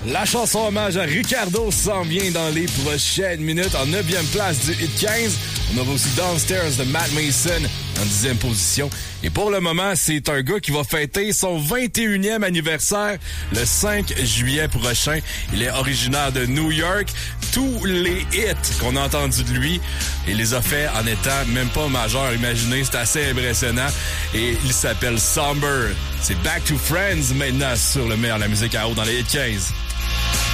La chanson hommage à Ricardo s'en vient dans les prochaines minutes. En 9e place du Hit 15, on aura aussi Downstairs de Matt Mason en 10e position. Et pour le moment, c'est un gars qui va fêter son 21e anniversaire le 5 juillet prochain. Il est originaire de New York. Tous les hits qu'on a entendus de lui, il les a fait en étant même pas majeur. Imaginez, c'est assez impressionnant. Et il s'appelle Somber. C'est Back to Friends maintenant sur le meilleur de la musique à haut dans les Hit 15.